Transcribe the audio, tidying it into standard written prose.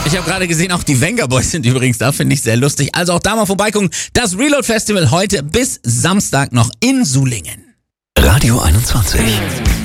Ich habe gerade gesehen, auch die Venga Boys sind übrigens da, finde ich sehr lustig. Also auch da mal vorbeigucken. Das Reload Festival heute bis Samstag noch in Sulingen. Radio 21.